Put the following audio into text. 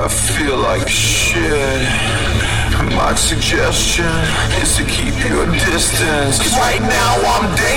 I feel like shit. My suggestion is to keep your distance, 'cause right now I'm dead.